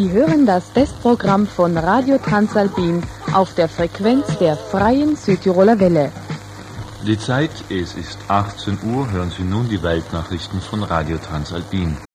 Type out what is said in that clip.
Sie hören das Testprogramm von Radio Transalpin auf der Frequenz der Freien Südtiroler Welle. Die Zeit, es ist 18 Uhr, hören Sie nun die Weltnachrichten von Radio Transalpin.